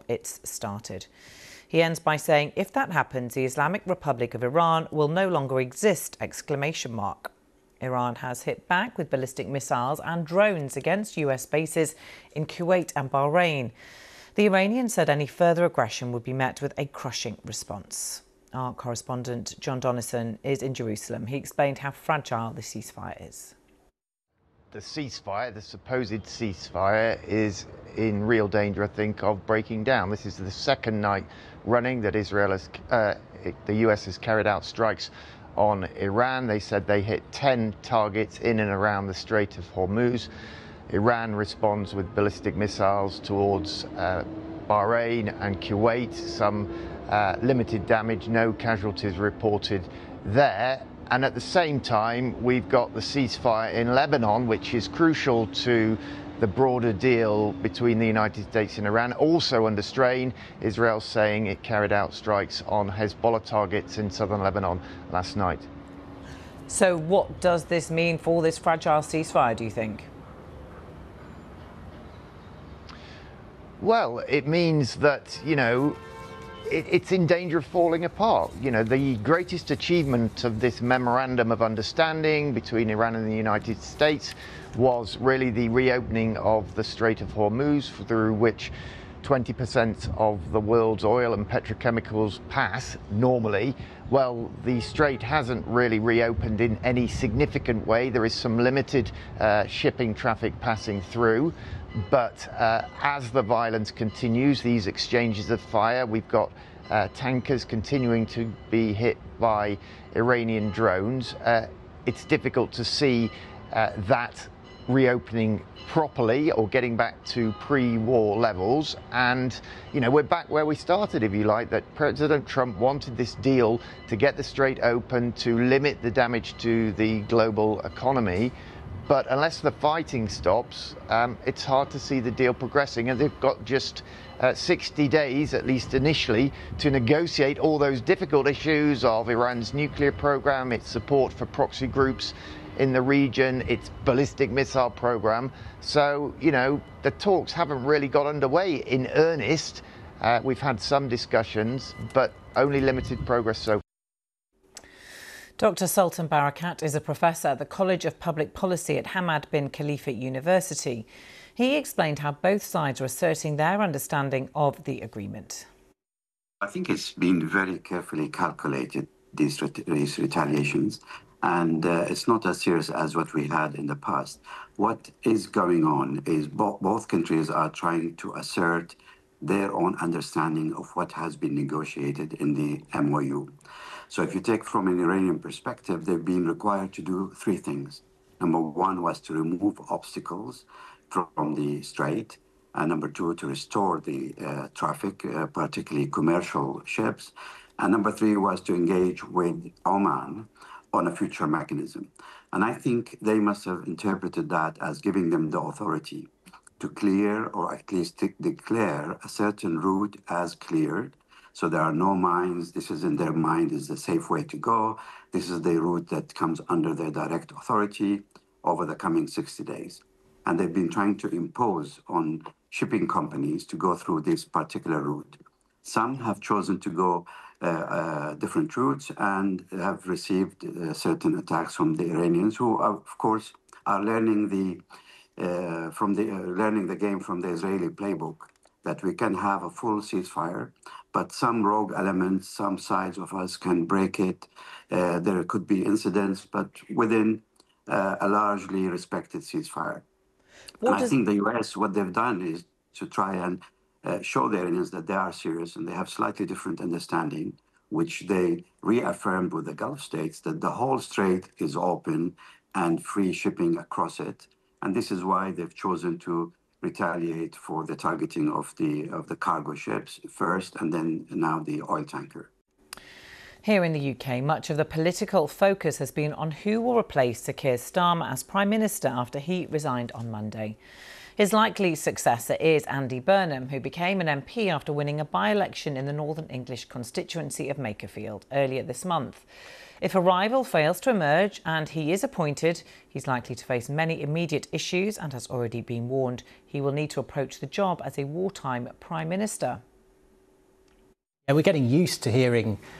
it's started. He ends by saying, if that happens, the Islamic Republic of Iran will no longer exist! Iran has hit back with ballistic missiles and drones against US bases in Kuwait and Bahrain. The Iranians said any further aggression would be met with a crushing response. Our correspondent John Donnison is in Jerusalem. He explained how fragile the ceasefire is. The ceasefire, the supposed ceasefire, is in real danger, I think, of breaking down. This is the second night running that the US has carried out strikes on Iran. They said they hit 10 targets in and around the Strait of Hormuz. Iran responds with ballistic missiles towards Bahrain and Kuwait. Some limited damage, no casualties reported there. And at the same time, we've got the ceasefire in Lebanon, which is crucial to the broader deal between the United States and Iran, also under strain. Israel saying it carried out strikes on Hezbollah targets in southern Lebanon last night. So what does this mean for this fragile ceasefire, do you think? Well, it means that, it's in danger of falling apart. The greatest achievement of this memorandum of understanding between Iran and the United States was really the reopening of the Strait of Hormuz, through which 20% of the world's oil and petrochemicals pass normally. Well, the strait hasn't really reopened in any significant way. There is some limited shipping traffic passing through. But as the violence continues, these exchanges of fire, we've got tankers continuing to be hit by Iranian drones. It's difficult to see that reopening properly or getting back to pre-war levels. And, we're back where we started, if you like, that President Trump wanted this deal to get the strait open, to limit the damage to the global economy. But unless the fighting stops, it's hard to see the deal progressing. And they've got just 60 days, at least initially, to negotiate all those difficult issues of Iran's nuclear program, its support for proxy groups in the region, its ballistic missile program. So, the talks haven't really got underway in earnest. We've had some discussions, but only limited progress so far. Dr. Sultan Barakat is a professor at the College of Public Policy at Hamad bin Khalifa University. He explained how both sides are asserting their understanding of the agreement. I think it's been very carefully calculated, these retaliations, and it's not as serious as what we had in the past. What is going on is both countries are trying to assert their own understanding of what has been negotiated in the MOU. So if you take from an Iranian perspective, they've been required to do three things. Number one was to remove obstacles from the strait. And number two, to restore the traffic, particularly commercial ships. And number three was to engage with Oman on a future mechanism. And I think they must have interpreted that as giving them the authority to clear, or at least to declare, a certain route as cleared. So there are no mines. This is in their mind is the safe way to go. This is the route that comes under their direct authority over the coming 60 days. And they've been trying to impose on shipping companies to go through this particular route. Some have chosen to go different routes and have received certain attacks from the Iranians, who, of course, are learning learning the game from the Israeli playbook, that we can have a full ceasefire, but some rogue elements, some sides of us can break it. There could be incidents, but within a largely respected ceasefire. I think the US, what they've done is to try and show the Iranians that they are serious and they have slightly different understanding, which they reaffirmed with the Gulf states, that the whole strait is open and free shipping across it. And this is why they've chosen to retaliate for the targeting of the cargo ships first, and then now the oil tanker. Here in the UK, much of the political focus has been on who will replace Sir Keir Starmer as Prime Minister after he resigned on Monday. His likely successor is Andy Burnham, who became an MP after winning a by-election in the Northern English constituency of Makerfield earlier this month. If a rival fails to emerge and he is appointed, he's likely to face many immediate issues and has already been warned he will need to approach the job as a wartime Prime Minister. And we're getting used to hearing